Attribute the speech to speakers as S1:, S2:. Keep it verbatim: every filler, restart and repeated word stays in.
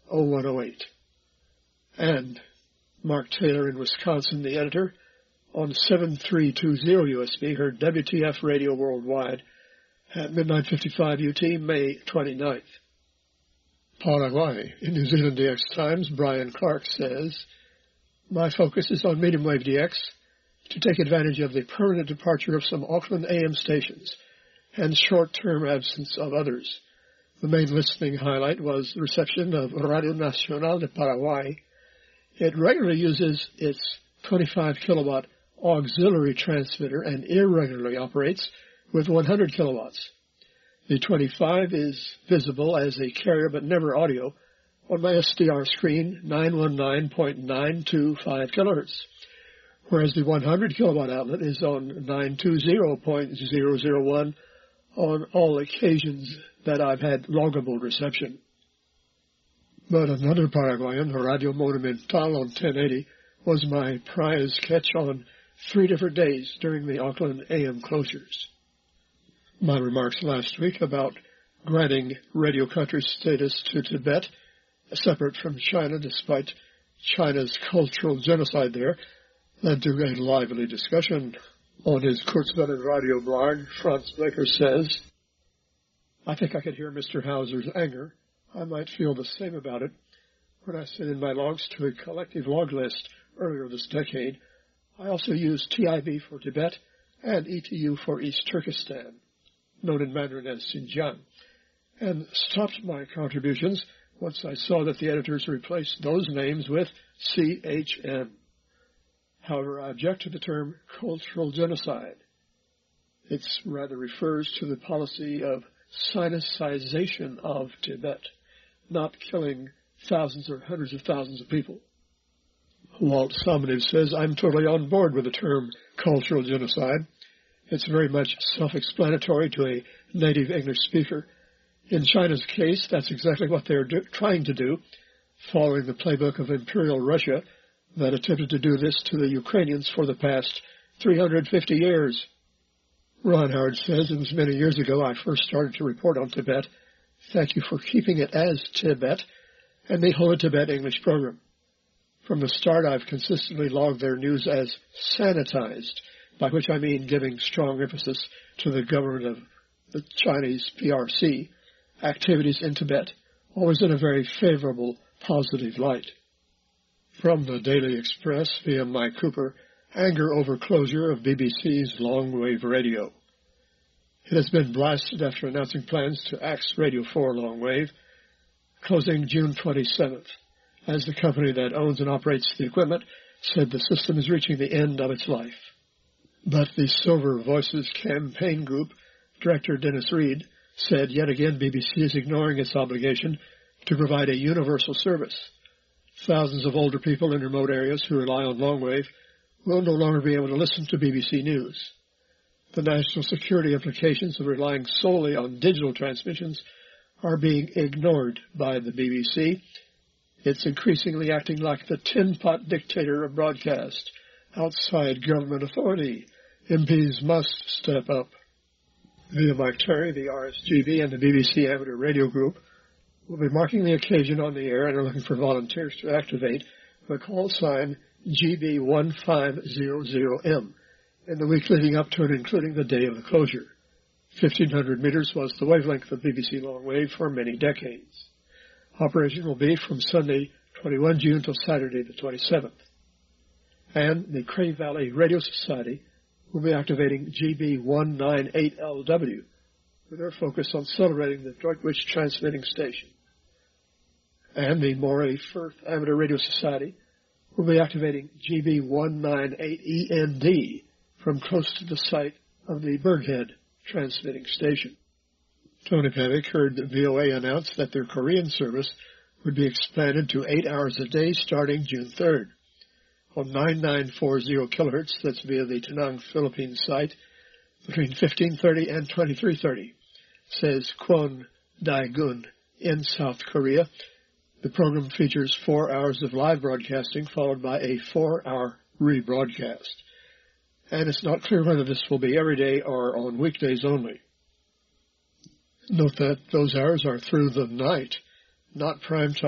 S1: oh one oh eight. And Mark Taylor in Wisconsin, the editor, on seven three two zero U S B, heard W T F Radio Worldwide at midnight fifty-five U T, May twenty-ninth. Paraguay. In New Zealand D X Times, Brian Clark says, my focus is on medium wave D X to take advantage of the permanent departure of some Auckland A M stations and short-term absence of others. The main listening highlight was the reception of Radio Nacional de Paraguay. It regularly uses its twenty-five kilowatt auxiliary transmitter and irregularly operates with one hundred kilowatts. The twenty-five is visible as a carrier but never audio on my S D R screen, nine one nine point nine two five kilohertz, whereas the one hundred kilowatt outlet is on nine two zero point zero zero one on all occasions that I've had loggable reception. But another Paraguayan, Radio Monumental on ten eighty, was my prize catch on three different days during the Auckland A M closures. My remarks last week about granting radio country status to Tibet, separate from China despite China's cultural genocide there, led to a lively discussion. On his Kurzwellen radio blog, Franz Blecker says, I think I could hear Mister Hauser's anger. I might feel the same about it. When I sent in my logs to a collective log list earlier this decade, I also used T I B for Tibet and E T U for East Turkestan, known in Mandarin as Xinjiang, and stopped my contributions once I saw that the editors replaced those names with C H M. However, I object to the term cultural genocide. It rather refers to the policy of sinicization of Tibet, not killing thousands or hundreds of thousands of people. Walt Somniv says, I'm totally on board with the term cultural genocide. It's very much self-explanatory to a native English speaker. In China's case, that's exactly what they're do- trying to do, following the playbook of Imperial Russia that attempted to do this to the Ukrainians for the past three hundred fifty years. Ron Howard says, it was many years ago I first started to report on Tibet. Thank you for keeping it as Tibet and the Whole Tibet English program. From the start, I've consistently logged their news as sanitized, by which I mean giving strong emphasis to the government of the Chinese P R C activities in Tibet, always in a very favorable, positive light. From the Daily Express via Mike Cooper, anger over closure of B B C's long-wave radio. It has been blasted after announcing plans to axe Radio four long-wave, closing June twenty-seventh, as the company that owns and operates the equipment said the system is reaching the end of its life. But the Silver Voices campaign group director Dennis Reed said yet again B B C is ignoring its obligation to provide a universal service. Thousands of older people in remote areas who rely on longwave will no longer be able to listen to B B C News. The national security implications of relying solely on digital transmissions are being ignored by the B B C. It's increasingly acting like the tin-pot dictator of broadcast, outside government authority. M Ps must step up. Via Mike Terry, the R S G B and the B B C Amateur Radio Group will be marking the occasion on the air and are looking for volunteers to activate the call sign G B one five zero zero M in the week leading up to and including the day of the closure. fifteen hundred meters was the wavelength of B B C longwave for many decades. Operation will be from Sunday, twenty-first of June till Saturday, the twenty-seventh. And the Crave Valley Radio Society will be activating G B one ninety-eight L W with their focus on celebrating the Droitwich transmitting station. And the Moray Firth Amateur Radio Society will be activating G B one ninety-eight E N D from close to the site of the Berghead transmitting station. Tony Pavick heard that V O A announce that their Korean service would be expanded to eight hours a day starting June third. On ninety-nine forty kilohertz, that's via the Tanang, Philippines site, between fifteen thirty and twenty-three thirty, says Kwon Dae-gun in South Korea. The program features four hours of live broadcasting followed by a four-hour rebroadcast. And it's not clear whether this will be every day or on weekdays only. Note that those hours are through the night, not prime time.